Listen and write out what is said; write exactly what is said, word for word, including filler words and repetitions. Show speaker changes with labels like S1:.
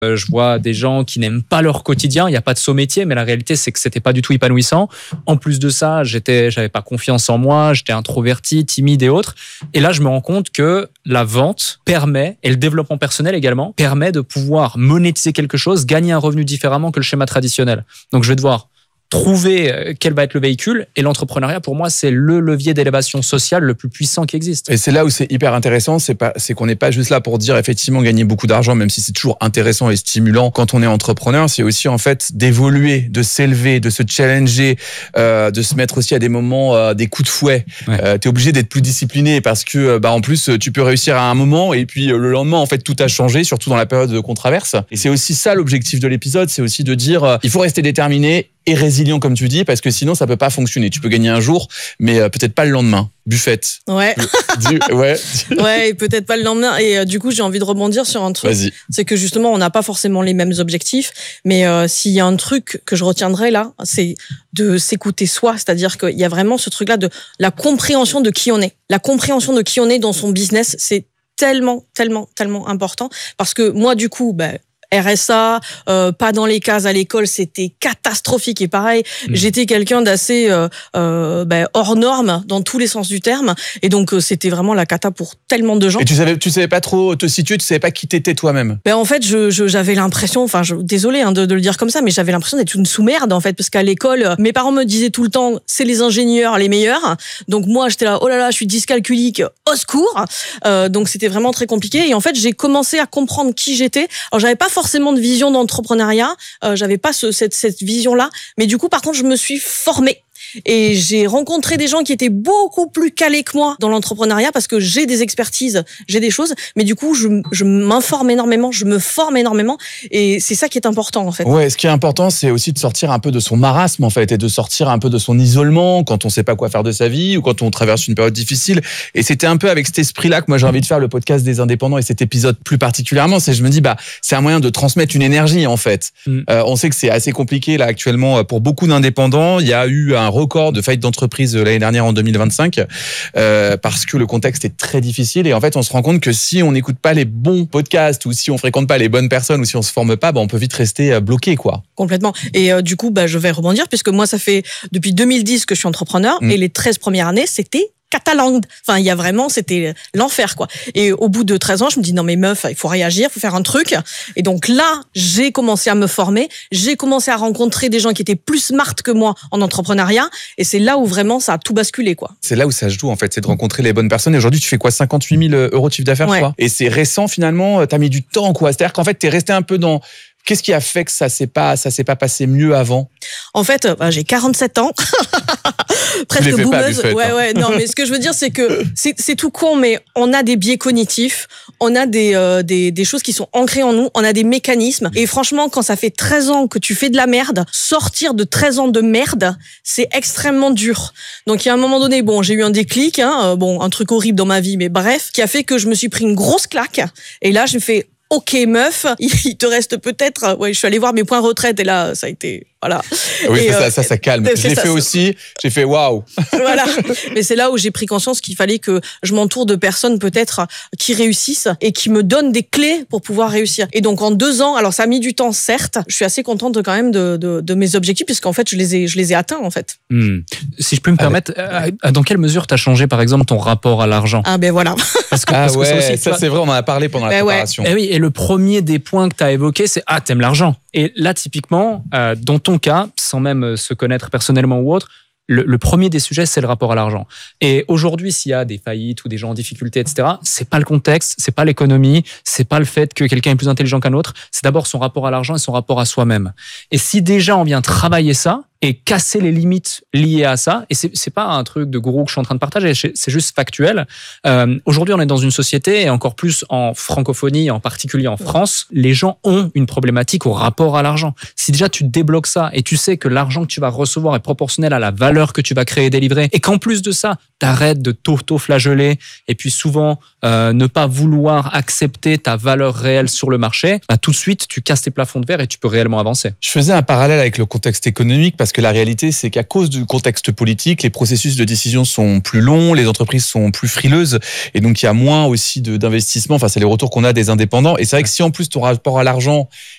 S1: Euh, je vois des gens qui n'aiment pas leur quotidien. Il n'y a pas de saut métier, mais la réalité, c'est que c'était pas du tout épanouissant. En plus de ça, j'étais, j'avais pas confiance en moi, j'étais introverti, timide et autres. Et là, je me rends compte que la vente permet, et le développement personnel également, permet de pouvoir monétiser quelque chose, gagner un revenu différemment que le schéma traditionnel. Donc, je vais devoir trouver quel va être le véhicule. Et l'entrepreneuriat, pour moi, c'est le levier d'élévation sociale le plus puissant qui existe.
S2: Et c'est là où c'est hyper intéressant, c'est, pas, c'est qu'on n'est pas juste là pour dire effectivement gagner beaucoup d'argent, même si c'est toujours intéressant et stimulant quand on est entrepreneur. C'est aussi en fait d'évoluer, de s'élever, de se challenger, euh, de se mettre aussi à des moments, euh, des coups de fouet. Ouais. Euh, t'es obligé d'être plus discipliné parce que, bah, en plus, tu peux réussir à un moment et puis le lendemain, en fait, tout a changé, surtout dans la période qu'on traverse. Et c'est aussi ça l'objectif de l'épisode, c'est aussi de dire, euh, il faut rester déterminé et résilient comme tu dis, parce que sinon ça peut pas fonctionner. Tu peux gagner un jour, mais euh, peut-être pas le lendemain. Buffett.
S3: Ouais.
S2: Du, ouais.
S3: Ouais, et peut-être pas le lendemain. Et euh, du coup, j'ai envie de rebondir sur un truc.
S2: Vas-y.
S3: C'est que justement, on n'a pas forcément les mêmes objectifs, mais euh, s'il y a un truc que je retiendrai là, c'est de s'écouter soi. C'est-à-dire qu'il y a vraiment ce truc-là de la compréhension de qui on est. La compréhension de qui on est dans son business, c'est tellement, tellement, tellement important. Parce que moi, du coup, bah, R S A, euh, pas dans les cases à l'école, c'était catastrophique. Et pareil, mmh. j'étais quelqu'un d'assez euh, euh, ben, hors norme dans tous les sens du terme. Et donc, euh, c'était vraiment la cata pour tellement de gens.
S2: Et tu savais, tu savais pas trop te situer, tu savais pas qui t'étais toi-même.
S3: Ben en fait, je, je j'avais l'impression, enfin, je, désolé hein, de, de le dire comme ça, mais j'avais l'impression d'être une sous-merde en fait, parce qu'à l'école, mes parents me disaient tout le temps, c'est les ingénieurs les meilleurs. Donc moi, j'étais là, oh là là, je suis dyscalculique, au secours. Euh, donc c'était vraiment très compliqué. Et en fait, j'ai commencé à comprendre qui j'étais. Alors j'avais pas forcément de vision d'entrepreneuriat, euh, j'avais pas ce, cette, cette vision-là, mais du coup, par contre, je me suis formée. Et j'ai rencontré des gens qui étaient beaucoup plus calés que moi dans l'entrepreneuriat parce que j'ai des expertises, j'ai des choses, mais du coup, je, je m'informe énormément, je me forme énormément et c'est ça qui est important en fait.
S2: Ouais, ce qui est important, c'est aussi de sortir un peu de son marasme en fait et de sortir un peu de son isolement quand on sait pas quoi faire de sa vie ou quand on traverse une période difficile. Et c'était un peu avec cet esprit-là que moi j'ai envie de faire le podcast des indépendants et cet épisode plus particulièrement. C'est je me dis bah c'est un moyen de transmettre une énergie en fait. Mm. Euh, on sait que c'est assez compliqué là actuellement pour beaucoup d'indépendants. Il y a eu un record de faillite d'entreprise l'année dernière en deux mille vingt-cinq euh, parce que le contexte est très difficile et en fait on se rend compte que si on n'écoute pas les bons podcasts ou si on fréquente pas les bonnes personnes ou si on se forme pas, bah, on peut vite rester bloqué quoi.
S3: Complètement. Et euh, du coup bah, je vais rebondir puisque moi ça fait depuis deux mille dix que je suis entrepreneur mmh. et les treize premières années c'était Catalang. Enfin, il y a vraiment, c'était l'enfer, quoi. Et au bout de treize ans, je me dis, non, mais meuf, il faut réagir, il faut faire un truc. Et donc là, j'ai commencé à me former. J'ai commencé à rencontrer des gens qui étaient plus smart que moi en entrepreneuriat. Et c'est là où vraiment ça a tout basculé, quoi.
S2: C'est là où ça se joue, en fait. C'est de rencontrer les bonnes personnes. Et aujourd'hui, tu fais quoi? cinquante-huit mille euros de chiffre d'affaires, ouais. quoi. Et c'est récent, finalement. T'as mis du temps, quoi. C'est-à-dire qu'en fait, t'es resté un peu dans... Qu'est-ce qui a fait que ça s'est pas, ça s'est pas passé mieux avant?
S3: En fait, bah, j'ai quarante-sept ans. Presque boumeuse. Pas, ouais, ouais. Non, mais ce que je veux dire, c'est que c'est, c'est tout con, mais on a des biais cognitifs, on a des, euh, des, des choses qui sont ancrées en nous, on a des mécanismes. Et franchement, quand ça fait treize ans que tu fais de la merde, sortir de treize ans de merde, c'est extrêmement dur. Donc, il y a un moment donné, bon, j'ai eu un déclic, hein, bon, un truc horrible dans ma vie, mais bref, qui a fait que je me suis pris une grosse claque. Et là, je me fais, ok, meuf, il te reste peut-être, ouais, je suis allée voir mes points retraite et là, ça a été, voilà.
S2: Oui,
S3: et,
S2: ça,
S3: euh,
S2: ça, ça calme. Je l'ai fait ça, aussi, j'ai fait waouh.
S3: Voilà. Mais c'est là où j'ai pris conscience qu'il fallait que je m'entoure de personnes peut-être qui réussissent et qui me donnent des clés pour pouvoir réussir. Et donc, en deux ans, alors ça a mis du temps, certes, je suis assez contente quand même de, de, de mes objectifs puisqu'en fait, je les ai, je les ai atteints, en fait.
S1: Hmm. Si je peux me permettre, euh, dans quelle mesure t'as changé, par exemple, ton rapport à l'argent?
S3: Ah, ben voilà.
S2: Parce que, ah parce ouais, que ça, aussi, ça c'est vrai, on en a parlé pendant ben la préparation.
S1: Ouais. Et oui, et le premier des points que t'as évoqué, c'est ah, t'aimes l'argent. Et là, typiquement, euh, dans ton cas, sans même se connaître personnellement ou autre, le, le premier des sujets, c'est le rapport à l'argent. Et aujourd'hui, s'il y a des faillites ou des gens en difficulté, et cetera, c'est pas le contexte, c'est pas l'économie, c'est pas le fait que quelqu'un est plus intelligent qu'un autre, c'est d'abord son rapport à l'argent et son rapport à soi-même. Et si déjà on vient travailler ça, et casser les limites liées à ça. Et c'est, c'est pas un truc de gourou que je suis en train de partager, c'est juste factuel. Euh, aujourd'hui, on est dans une société, et encore plus en francophonie, en particulier en France, les gens ont une problématique au rapport à l'argent. Si déjà tu débloques ça et tu sais que l'argent que tu vas recevoir est proportionnel à la valeur que tu vas créer et délivrer, et qu'en plus de ça, t'arrêtes de t'auto-flageller et puis souvent euh, ne pas vouloir accepter ta valeur réelle sur le marché, bah, tout de suite, tu casses tes plafonds de verre et tu peux réellement avancer.
S2: Je faisais un parallèle avec le contexte économique parce que la réalité, c'est qu'à cause du contexte politique, les processus de décision sont plus longs, les entreprises sont plus frileuses et donc il y a moins aussi de, d'investissement. Enfin, c'est les retours qu'on a des indépendants. Et c'est vrai que si en plus ton rapport à l'argent